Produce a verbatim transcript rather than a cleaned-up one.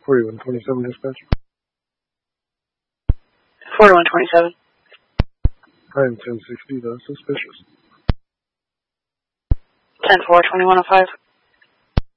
forty-one twenty-seven dispatch. forty-one twenty-seven. I am ten sixty, though, suspicious. ten four twenty-one oh five.